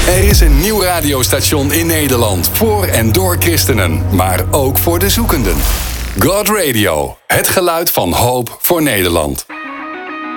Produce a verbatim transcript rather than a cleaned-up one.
Er is een nieuw radiostation in Nederland. Voor en door christenen, maar ook voor de zoekenden. God Radio. Het geluid van hoop voor Nederland.